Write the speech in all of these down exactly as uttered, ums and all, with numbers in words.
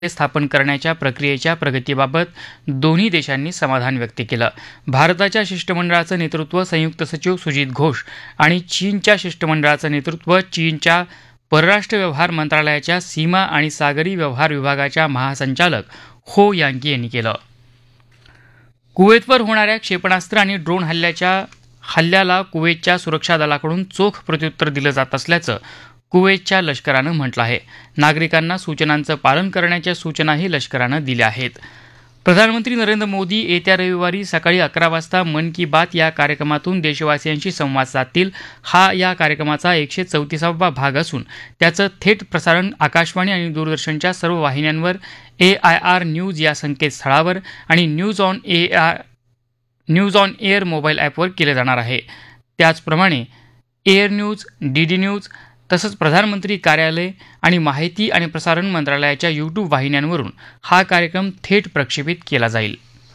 स्थापन करण्याच्या प्रक्रियेच्या प्रगतीबाबत दोन्ही देशांनी समाधान व्यक्त केलं. भारताच्या शिष्टमंडळाचं नेतृत्व संयुक्त सचिव सुजित घोष आणि चीनच्या शिष्टमंडळाचं नेतृत्व चीनच्या परराष्ट्र व्यवहार मंत्रालयाच्या सीमा आणि सागरी व्यवहार विभागाच्या महासंचालक हो यांकी यांनी केलं. कुवेतवर होणाऱ्या क्षेपणास्त्र आणि ड्रोन हल्ल्याच्या हल्ल्याला कुवेतच्या सुरक्षा दलाकडून चोख प्रत्युत्तर दिलं जात असल्याचं कुवेतच्या लष्करानं म्हटलं आहे. नागरिकांना सूचनांचं पालन करण्याच्या सूचनाही लष्करानं दिल्या आहेत. प्रधानमंत्री नरेंद्र मोदी येत्या रविवारी सकाळी अकरा वाजता मन की बात या कार्यक्रमातून देशवासियांशी संवाद साधतील. हा या कार्यक्रमाचा एकशे चौतीसावा भाग असून त्याचं थेट प्रसारण आकाशवाणी आणि दूरदर्शनच्या सर्व वाहिन्यांवर, ए आय आर न्यूज या संकेतस्थळावर आणि news on A I news on air mobile ॲपवर केले जाणार आहे. त्याचप्रमाणे air news, D D news तसंच प्रधानमंत्री कार्यालय आणि माहिती आणि प्रसारण मंत्रालयाच्या यूट्यूब वाहिन्यांवरून हा कार्यक्रम थेट प्रक्षेपित केला जाईल.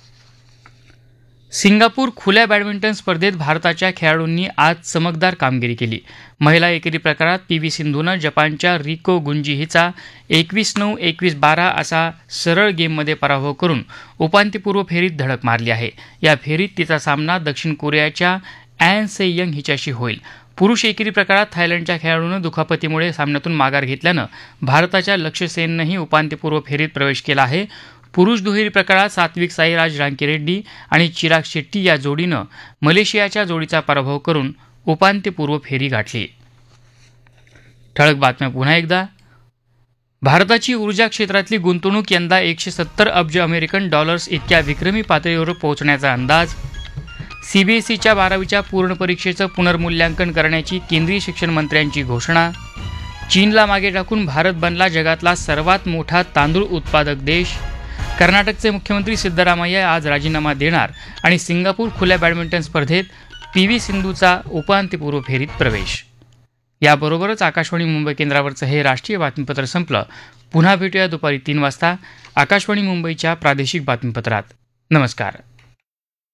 सिंगापूर खुल्या बॅडमिंटन स्पर्धेत भारताच्या खेळाडूंनी आज चमकदार कामगिरी केली. महिला एकेरी प्रकारात पी व्ही सिंधूनं जपानच्या रिको गुंजी हिचा एकवीस नऊ एकवीस बारा असा सरळ गेममध्ये पराभव करून उपांत्यपूर्व फेरीत धडक मारली आहे. या फेरीत तिचा सामना दक्षिण कोरियाच्या अॅन से यंग हिच्याशी होईल. पुरुष एकेरी प्रकारात थायलंडच्या खेळाडूनं दुखापतीमुळे सामन्यातून माघार घेतल्यानं भारताच्या लक्ष्य सेननंही उपांत्यपूर्व फेरीत प्रवेश केला आहे. पुरुष दुहेरी प्रकारात सात्विक साईराज रांकीरेड्डी आणि चिराग शेट्टी या जोडीनं मलेशियाच्या जोडीचा पराभव करून उपांत्यपूर्व फेरी गाठली. ठळक बातम्या पुन्हा एकदा. भारताची ऊर्जा क्षेत्रातली गुंतवणूक यंदा एकशे सत्तर अब्ज अमेरिकन डॉलर्स इतक्या विक्रमी पातळीवर पोहोचण्याचा अंदाज. सीबीएसईच्या बारावीच्या पूर्ण परीक्षेचं पुनर्मूल्यांकन करण्याची केंद्रीय शिक्षण मंत्र्यांची घोषणा. चीनला मागे टाकून भारत बनला जगातला सर्वात मोठा तांदूळ उत्पादक देश. कर्नाटकचे मुख्यमंत्री सिद्धरामय्या आज राजीनामा देणार आणि सिंगापूर खुल्या बॅडमिंटन स्पर्धेत पी व्ही सिंधूचा उपांत्यपूर्व फेरीत प्रवेश. याबरोबरच आकाशवाणी मुंबई केंद्रावरचं हे राष्ट्रीय बातमीपत्र संपलं. पुन्हा भेटूया दुपारी तीन वाजता आकाशवाणी मुंबईच्या प्रादेशिक बातमीपत्रात. नमस्कार.